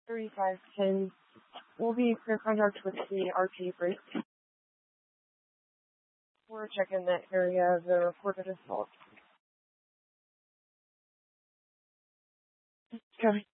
3510. We'll be in clear contact with the RT break. We're checking that area of the reported assault. Okay.